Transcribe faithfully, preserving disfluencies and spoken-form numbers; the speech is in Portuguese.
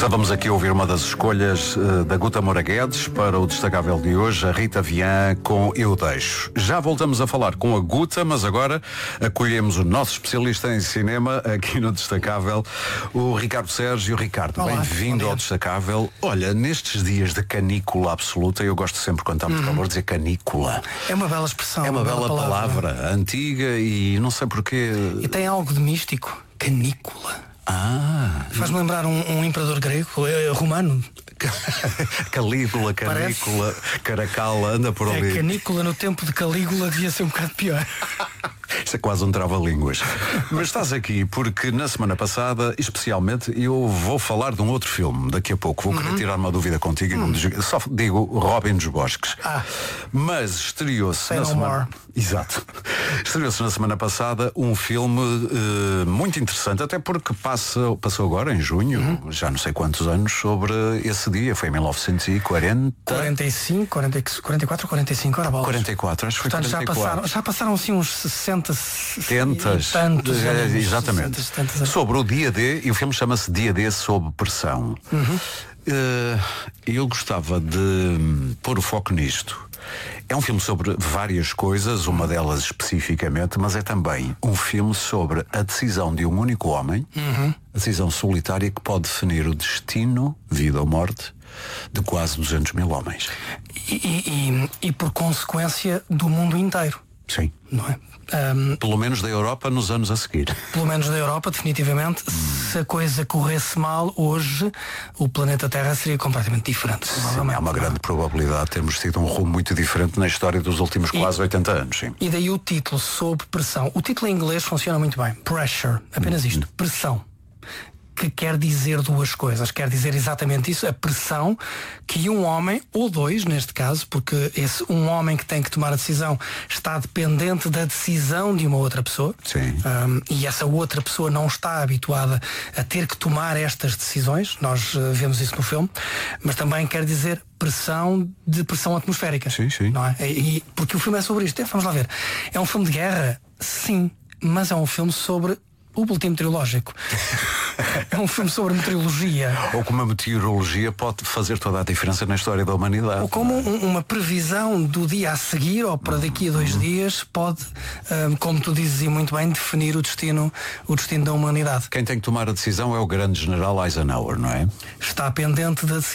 Estávamos aqui a ouvir uma das escolhas uh, da Guta Moura Guedes para o destacável de hoje, a Rita Vian com Eu Deixo. Já voltamos a falar com a Guta, mas agora acolhemos o nosso especialista em cinema aqui no destacável, o Ricardo Sérgio. Ricardo, bem-vindo ao destacável. Olha, nestes dias de canícula absoluta, eu gosto sempre quando está muito calor de dizer canícula. É uma bela expressão. É uma, uma bela, bela palavra, palavra antiga e não sei porquê. E tem algo de místico. Canícula. Ah, faz-me lembrar um, um imperador grego, romano. Calígula, canícula, Caracala, anda por ali. É, canícula no tempo de Calígula devia ser um bocado pior. Isto é quase um trava-línguas. Mas estás aqui porque na semana passada, especialmente, eu vou falar de um outro filme. Daqui a pouco vou querer uhum. tirar uma dúvida contigo. Uhum. E só digo Robin dos Bosques. Ah. Mas estreou-se na semana... Exato. Estreou-se na semana passada um filme uh, muito interessante, até porque passa, passou agora, em junho, uhum. já não sei quantos anos, sobre esse dia. Foi em mil novecentos e quarenta. quarenta e cinco, quarenta e quatro, quarenta e cinco, ora bolas. quarenta e quatro, acho que foi. Portanto, quarenta e quatro. Já passaram, já passaram assim uns sessenta, setenta, tantos é, anos, exatamente. sessenta, setenta. Sobre o dia D, e o filme chama-se Dia D sob pressão. Uhum. Uh, eu gostava de pôr o foco nisto. É um filme sobre várias coisas, uma delas especificamente, mas é também um filme sobre a decisão de um único homem, uhum. a decisão solitária que pode definir o destino, vida ou morte, de quase duzentos mil homens. E, e, e por consequência do mundo inteiro. Sim. Não é? Um, pelo menos da Europa nos anos a seguir. Pelo menos da Europa, definitivamente. Hum. Se a coisa corresse mal, hoje o planeta Terra seria completamente diferente. Sim, há uma grande probabilidade de termos tido um rumo muito diferente na história dos últimos quase e, oitenta anos. Sim. E daí o título, Sob Pressão. O título em inglês funciona muito bem. Pressure. Apenas hum. isto. Pressão. Que quer dizer duas coisas. Quer dizer exatamente isso, a pressão que um homem, ou dois neste caso, porque esse um homem que tem que tomar a decisão está dependente da decisão de uma outra pessoa. Sim. Um, e essa outra pessoa não está habituada a ter que tomar estas decisões. Nós uh, vemos isso no filme. Mas também quer dizer pressão de pressão atmosférica. Sim, sim. Não é? E, porque o filme é sobre isto. É, vamos lá ver. É um filme de guerra? Sim. Mas é um filme sobre o boletim meteorológico. É um filme sobre meteorologia. Ou como a meteorologia pode fazer toda a diferença na história da humanidade. Ou como um, uma previsão do dia a seguir ou para daqui a dois dias pode, um, como tu dizes e muito bem, definir o destino, o destino da humanidade. Quem tem que tomar a decisão é o grande general Eisenhower, não é? Está pendente da decisão